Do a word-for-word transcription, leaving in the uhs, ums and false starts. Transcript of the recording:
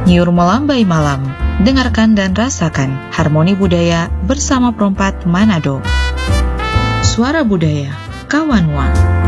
Nyiur melambai malam, dengarkan dan rasakan harmoni budaya bersama Perompat Manado. Suara Budaya, Kawanwa.